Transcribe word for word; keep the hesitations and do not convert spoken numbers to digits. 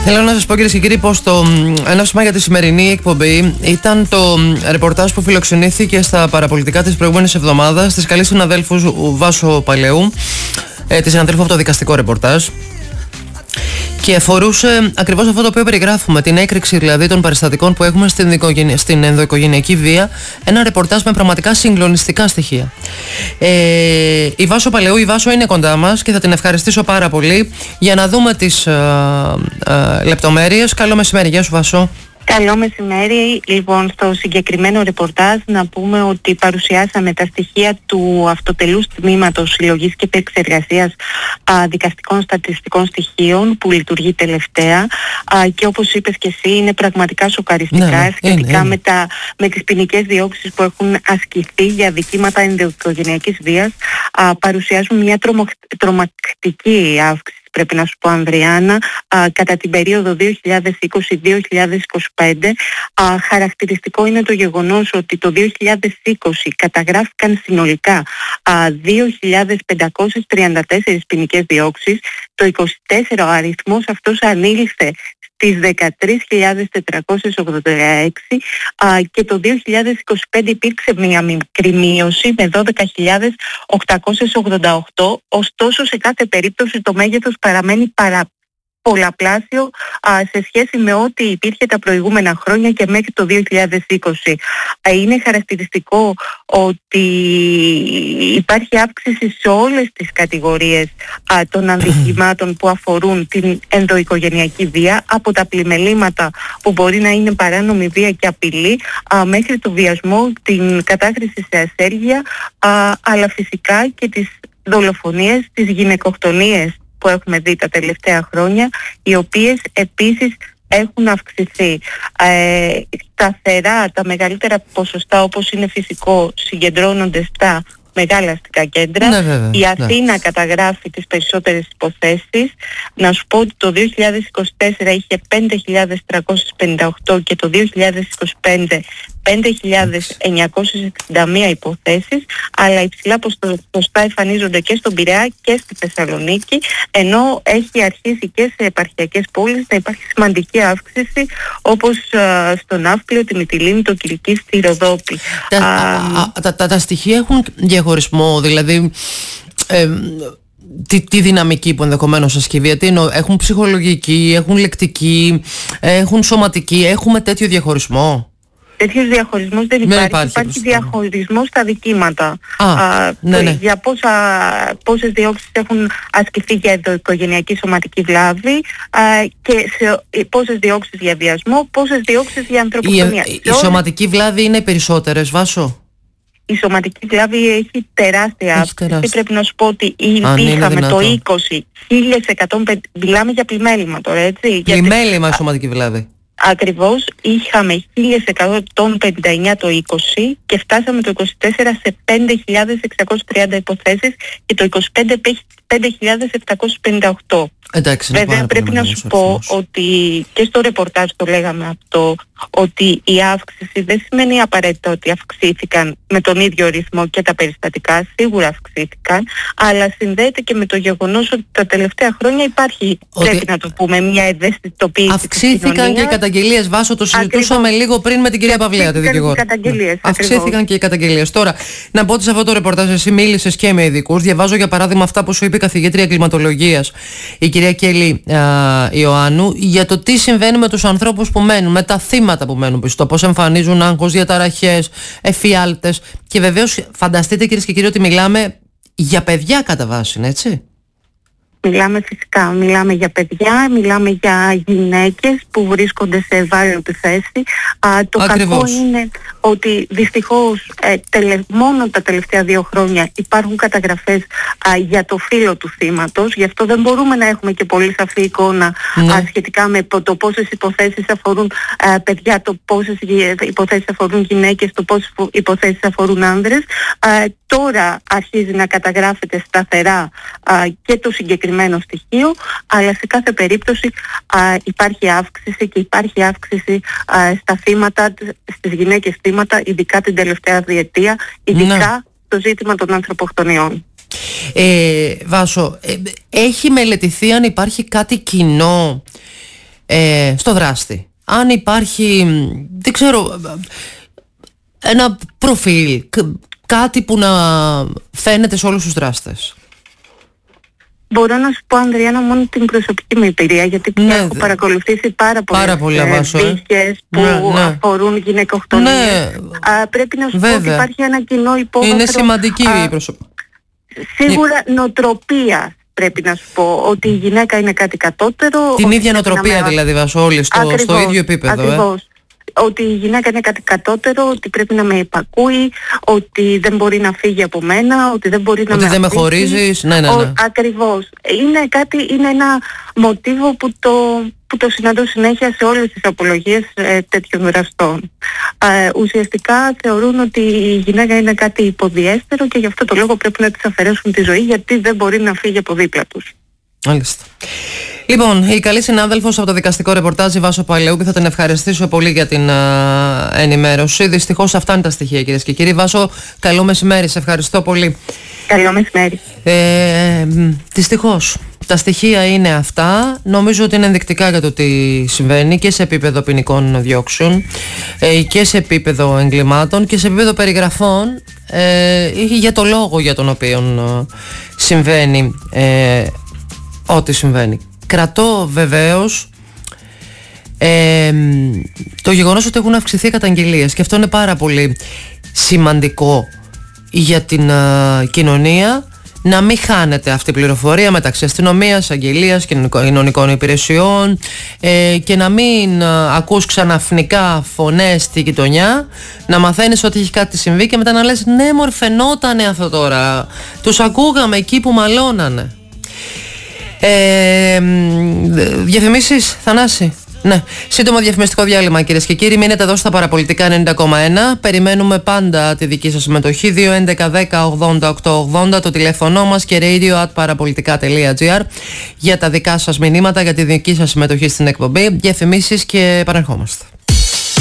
Θέλω να σας πω, κυρίες και κύριοι, πως το έναυσμα για τη σημερινή εκπομπή ήταν το ρεπορτάζ που φιλοξενήθηκε στα παραπολιτικά της προηγούμενης εβδομάδας της καλής συναδέλφους Βάσο Παλαιού, ε, τη συναδέλφου από το δικαστικό ρεπορτάζ. Και αφορούσε ακριβώς αυτό το οποίο περιγράφουμε, την έκρηξη δηλαδή των περιστατικών που έχουμε στην, στην ενδοοικογενειακή βία. Ένα ρεπορτάζ με πραγματικά συγκλονιστικά στοιχεία. Ε, η Βάσο Παλαιού, η Βάσο είναι κοντά μας και θα την ευχαριστήσω πάρα πολύ για να δούμε τις ε, ε, λεπτομέρειες. Καλό μεσημέρι, γεια σου Βάσο. Καλό μεσημέρι. Λοιπόν, στο συγκεκριμένο ρεπορτάζ να πούμε ότι παρουσιάσαμε τα στοιχεία του αυτοτελούς τμήματος συλλογής και επεξεργασίας α, δικαστικών στατιστικών στοιχείων που λειτουργεί τελευταία α, και όπως είπες και εσύ είναι πραγματικά σοκαριστικά, ναι, σχετικά είναι, είναι. Με, τα, με τις ποινικές διώξεις που έχουν ασκηθεί για δικήματα ενδοοικογενειακής βίας. Α, παρουσιάζουν μια τρομο, τρομακτική αύξηση, πρέπει να σου πω, Ανδριάννα, α, κατά την περίοδο δύο χιλιάδες είκοσι με δύο χιλιάδες είκοσι πέντε. Α, χαρακτηριστικό είναι το γεγονός ότι το δύο χιλιάδες είκοσι καταγράφηκαν συνολικά α, δύο χιλιάδες πεντακόσιες τριάντα τέσσερις ποινικές διώξεις. Το είκοσι τέσσερα ο αριθμός αυτός ανήλθε στις δεκατρείς χιλιάδες τετρακόσιες ογδόντα έξι α, και το δύο χιλιάδες είκοσι πέντε υπήρξε μια μικρή μείωση με δώδεκα χιλιάδες οκτακόσιες ογδόντα οκτώ, ωστόσο σε κάθε περίπτωση το μέγεθος παραμένει παρά πολλαπλάσιο α, σε σχέση με ό,τι υπήρχε τα προηγούμενα χρόνια και μέχρι το δύο χιλιάδες είκοσι. Α, είναι χαρακτηριστικό ότι υπάρχει αύξηση σε όλες τις κατηγορίες α, των αδικημάτων που αφορούν την ενδοοικογενειακή βία, από τα πλημελήματα που μπορεί να είναι παράνομη βία και απειλή α, μέχρι το βιασμό, την κατάχρηση σε ασέλγεια, α, αλλά φυσικά και τις δολοφονίες, τις γυναικοκτονίες που έχουμε δει τα τελευταία χρόνια, οι οποίες επίσης έχουν αυξηθεί. Ε, σταθερά τα μεγαλύτερα ποσοστά, όπως είναι φυσικό, συγκεντρώνονται στα μεγάλα αστικά κέντρα. Ναι, βέβαια, η Αθήνα ναι. καταγράφει τις περισσότερες υποθέσεις. Να σου πω ότι το δύο χιλιάδες είκοσι τέσσερα είχε πέντε χιλιάδες τριακόσιες πενήντα οκτώ και το δύο χιλιάδες είκοσι πέντε πέντε χιλιάδες εννιακόσιες εξήντα μία υποθέσεις, αλλά υψηλά ποσοστά εμφανίζονται και στον Πειραιά και στη Θεσσαλονίκη, ενώ έχει αρχίσει και σε επαρχιακές πόλεις να υπάρχει σημαντική αύξηση, όπως α, στο Ναύπλιο, τη Μυτιλήνη, το Κιλκί, στη Ροδόπη. Τα, α, α, τα, τα, τα στοιχεία έχουν διαχωρισμό, δηλαδή ε, τη, τη δυναμική που ενδεχομένως ασκεί βία, τι εννοώ, έχουν ψυχολογική, έχουν λεκτική, έχουν σωματική, έχουμε τέτοιο διαχωρισμό? Τέτοιος διαχωρισμός δεν υπάρχει. Υπάρχει, υπάρχει διαχωρισμός στα δικήματα. Α, α, ναι, ναι. Για πόσα, πόσες διώξεις έχουν ασκηθεί για ενδοοικογενειακή σωματική βλάβη α, και σε, πόσες διώξεις για βιασμό, πόσες διώξεις για ανθρωποκτονία. Η, η, η σωματική βλάβη είναι περισσότερες, Βάσο? Η σωματική βλάβη έχει τεράστια αύξηση. Πρέπει να σου πω ότι είχαμε το είκοσι χίλια εκατόν πενήντα, μιλάμε για πλημέλημα τώρα, έτσι. Πλημέλημα η σωματική βλάβη. Ακριβώς, είχαμε χίλια εκατόν πενήντα εννιά το είκοσι και φτάσαμε το είκοσι τέσσερα σε πέντε χιλιάδες εξακόσιες τριάντα υποθέσεις και το είκοσι πέντε πέντε χιλιάδες επτακόσιες πενήντα οκτώ. Εντάξει, βέβαια πρέπει να σου πω αριθμός. Ότι και στο ρεπορτάζ το λέγαμε αυτό, ότι η αύξηση δεν σημαίνει απαραίτητα ότι αυξήθηκαν με τον ίδιο ρυθμό και τα περιστατικά, σίγουρα αυξήθηκαν, αλλά συνδέεται και με το γεγονός ότι τα τελευταία χρόνια υπάρχει, ότι πρέπει να το πούμε, μια ευαισθητοποίηση. Αυξήθηκαν και οι καταγγελίες, Βάσο, το συζητούσαμε ακριβώς λίγο πριν με την κυρία Παυλέα, τη δικηγόρο. Αυξήθηκαν και οι καταγγελίες. Τώρα, να πω ότι σε αυτό το ρεπορτάζ εσύ μίλησες και με ειδικούς. Διαβάζω για παράδειγμα αυτά που σου είπε η καθηγήτρια κλιματολογίας, η κυρία Κέλλη Ιωάννου, για το τι συμβαίνει με τους ανθρώπους που μένουν, με τα θύματα που μένουν πίσω, το πώς εμφανίζουν άγχος, διαταραχές, εφιάλτες. Και βεβαίως φανταστείτε, κυρίες και κύριοι, ότι μιλάμε για παιδιά κατά βάση, έτσι. Μιλάμε φυσικά, μιλάμε για παιδιά, μιλάμε για γυναίκες που βρίσκονται σε ευάλωτη θέση. Α, το Ακριβώς. κακό είναι ότι δυστυχώς ε, τελε, μόνο τα τελευταία δύο χρόνια υπάρχουν καταγραφές α, για το φύλο του θύματος. Γι' αυτό δεν μπορούμε να έχουμε και πολύ σαφή εικόνα ναι. α, σχετικά με το πόσες υποθέσεις αφορούν α, παιδιά, το πόσες υποθέσεις αφορούν γυναίκες, το πόσες υποθέσεις αφορούν άνδρες. Α, τώρα αρχίζει να καταγράφεται σταθερά α, και το συγκεκριμένο στοιχείο, αλλά σε κάθε περίπτωση α, υπάρχει αύξηση και υπάρχει αύξηση α, στα θύματα, στις γυναίκες θύματα, ειδικά την τελευταία διετία, ειδικά ναι. το ζήτημα των ανθρωποκτονιών. Ε, Βάσο, ε, έχει μελετηθεί αν υπάρχει κάτι κοινό ε, στο δράστη. Αν υπάρχει, δεν ξέρω, ένα προφίλ, κάτι που να φαίνεται σε όλους τους δράστες. Μπορώ να σου πω, Ανδριάννα, μόνο την προσωπική μου εμπειρία, γιατί πια ναι, έχω παρακολουθήσει πάρα πολλές βίχες που ναι, ναι. αφορούν γυναικοκτονίες. Ναι. Α, πρέπει να σου Βέβαια. πω ότι υπάρχει ένα κοινό υπόβαθρο. Είναι σημαντική η προσωπική. Σίγουρα νοοτροπία. Πρέπει να σου πω ότι η γυναίκα είναι κάτι κατώτερο. Την ίδια νοοτροπία με... δηλαδή, Βάσο, όλοι στο, ακριβώς, στο ίδιο επίπεδο. Ακριβώς. Ε. Ότι η γυναίκα είναι κάτι κατώτερο, ότι πρέπει να με υπακούει, ότι δεν μπορεί να φύγει από μένα, ότι δεν μπορεί να ότι με δεν αφήσει. με χωρίζεις. Ναι, ναι, ναι. Ο, ακριβώς. Είναι, κάτι, είναι ένα μοτίβο που το, που το συναντώ συνέχεια σε όλες τις απολογίες ε, τέτοιων δραστών. Ε, ουσιαστικά θεωρούν ότι η γυναίκα είναι κάτι υποδιέστερο και γι' αυτό το λόγο πρέπει να της αφαιρέσουν τη ζωή, γιατί δεν μπορεί να φύγει από δίπλα τους. Μάλιστα. Λοιπόν, η καλή συνάδελφος από το δικαστικό ρεπορτάζ, η Βάσο Παλαιού, και θα την ευχαριστήσω πολύ για την α, ενημέρωση. Δυστυχώς αυτά είναι τα στοιχεία, κυρίες και κύριοι. Βάσο, καλό μεσημέρι. Σε ευχαριστώ πολύ. Καλό μεσημέρι. Ε, δυστυχώς, τα στοιχεία είναι αυτά. Νομίζω ότι είναι ενδεικτικά για το τι συμβαίνει και σε επίπεδο ποινικών διώξεων ε, και σε επίπεδο εγκλημάτων και σε επίπεδο περιγραφών ε, για το λόγο για τον οποίο ε, συμβαίνει ε, ό,τι συμβαίνει. Κρατώ βεβαίως ε, το γεγονός ότι έχουν αυξηθεί οι καταγγελίες, και αυτό είναι πάρα πολύ σημαντικό για την uh, κοινωνία, να μην χάνεται αυτή η πληροφορία μεταξύ αστυνομίας, αγγελίας, κοινωνικών υπηρεσιών ε, και να μην uh, ακούς ξαναφνικά φωνές στη γειτονιά, να μαθαίνεις ότι έχει κάτι συμβεί και μετά να λες ναι μωρ, φαινότανε αυτό τώρα, τους ακούγαμε εκεί που μαλώνανε. Ε, διαφημίσεις, Θανάση? Ναι. Σύντομο διαφημιστικό διάλειμμα, κυρίες και κύριοι. Μείνετε εδώ στα Παραπολιτικά ενενήντα κόμμα ένα. Περιμένουμε πάντα τη δική σας συμμετοχή. δύο έντεκα δέκα ογδόντα οκτώ ογδόντα το τηλέφωνο μας και radio at parapolitica τελεία gr για τα δικά σας μηνύματα, για τη δική σας συμμετοχή στην εκπομπή. Διαφημίσεις και επανερχόμαστε.